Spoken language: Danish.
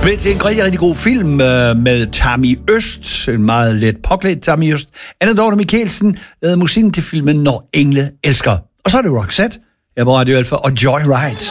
Blev til en rigtig, rigtig god film med Tammy Øst. En meget let påklædt Tammy Øst. Anna Dorte Mikkelsen lavede musikken til filmen Når Engle Elsker. Og så er det Roxette. Jeg på Radio Alfa og Joyride.